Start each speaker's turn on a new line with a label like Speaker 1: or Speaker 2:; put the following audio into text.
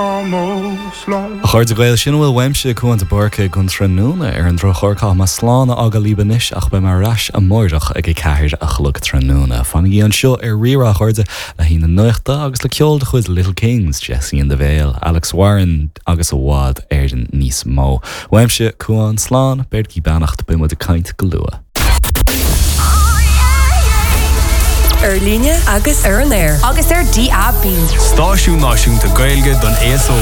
Speaker 1: A chuir de gail sin bhfuil weimse chuan de barca gon tróna ar an drochorcha má sláánna aga líbanis ach be mar ras a mórdach ag ceir a chlug tróna. Fanna í an seo ar rira chuirde le hí na nuachta agus le ceol de chuid Little Kings, Jesse and the Veil, Alex Warren agus a bhád ar den níos mó. Weimse chuan slán beircí beannacht bu de caint go lua.
Speaker 2: Líne agus ar an air. Agus ar DAB.
Speaker 3: Stáisiún náisiúnta Gaeilge don ESO.